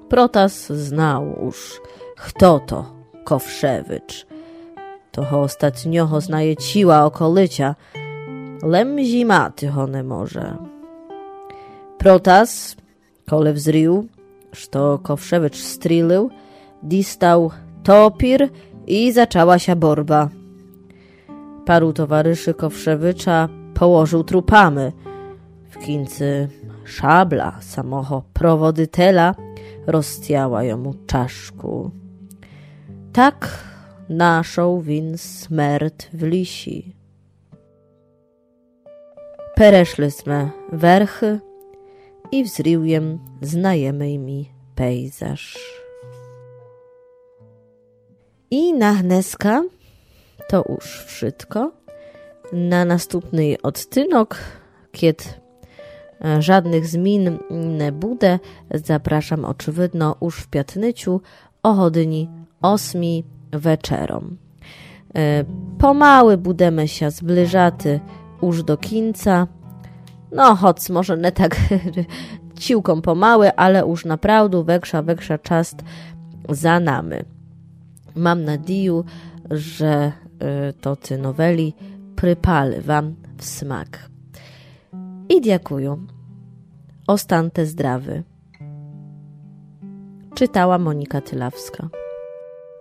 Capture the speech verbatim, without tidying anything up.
Protas znał już, kto to Kowszewicz. Toho ostatnioho znajeciła okolicia, lem zimaty one może. Protas, kole wzrił, što Kowszewicz strylił, distał topir i zaczęła się borba. Paru towaryszy Kowszewicza położył trupamy. W kincy szabla samoho prowodytela roztiała jemu czaszku. Tak naszą win smert w lisi. Pereszliśmy werchy i wzriłem znajemy mi pejzaż. I na hneska to już wszystko. Na następny odtynok, kiedy żadnych zmian nie bude, zapraszam oczywidno już w piatnyciu o godzinie ósmej wieczerom. Pomały budemy się zbliżaty już do końca. No, choć może nie tak ciłką pomały, ale już naprawdę weksza, weksza czas za nami. Mam nadzieję, że to te noweli przypali wam w smak. I dziękuję. Ostańcie zdrowi. Czytała Monika Tylawska.